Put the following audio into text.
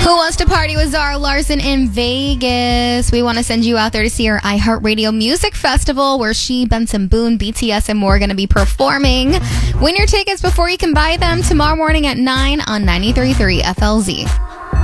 Who Wants to Party with Zara Larson in Vegas? We want to send you out there to see her iHeartRadio Music Festival, where she, Benson Boone, BTS, and more are going to be performing. Win your tickets before you can buy them tomorrow morning at 9 on 93.3 FLZ.